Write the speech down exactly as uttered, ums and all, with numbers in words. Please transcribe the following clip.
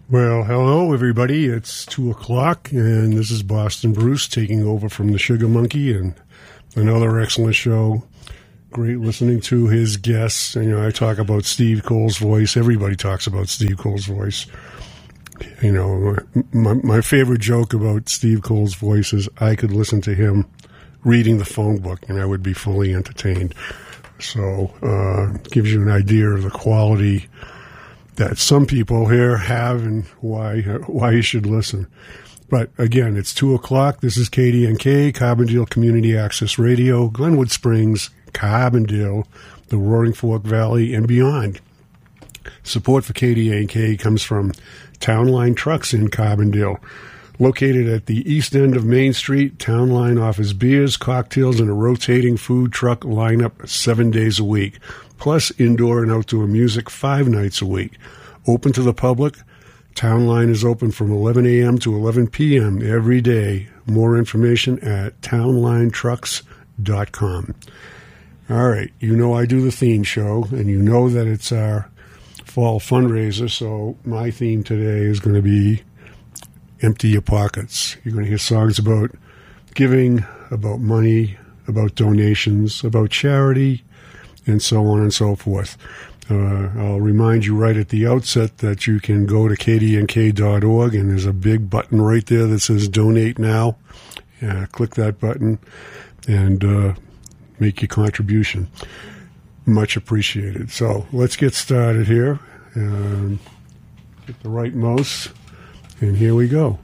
Well, hello, everybody. It's two o'clock, and this is Boston Bruce taking over from the Sugar Monkey, and another excellent show. Great listening to his guests. And, you know, I talk about Steve Cole's voice. Everybody talks about Steve Cole's voice. You know, my, my favorite joke about Steve Cole's voice is I could listen to him reading the phone book, and I would be fully entertained. So, uh, gives you an idea of the quality that some people here have and why why you should listen. But again, it's two o'clock. This is K D N K, Carbondale Community Access Radio, Glenwood Springs, Carbondale, the Roaring Fork Valley, and beyond. Support for K D N K comes from Town Line Trucks in Carbondale. Located at the east end of Main Street, Town Line offers beers, cocktails, and a rotating food truck lineup seven days a week, plus indoor and outdoor music five nights a week. Open to the public, Town Line is open from eleven a.m. to eleven p.m. every day. More information at town line trucks dot com. All right, you know I do the theme show, and you know that it's our fall fundraiser, so my theme today is going to be Empty Your Pockets. You're going to hear songs about giving, about money, about donations, about charity, and so on and so forth. Uh, I'll remind you right at the outset that you can go to k d n k dot org, and there's a big button right there that says Donate Now. Uh, click that button and uh, make your contribution. Much appreciated. So let's get started here. Um, get the right mouse, and here we go.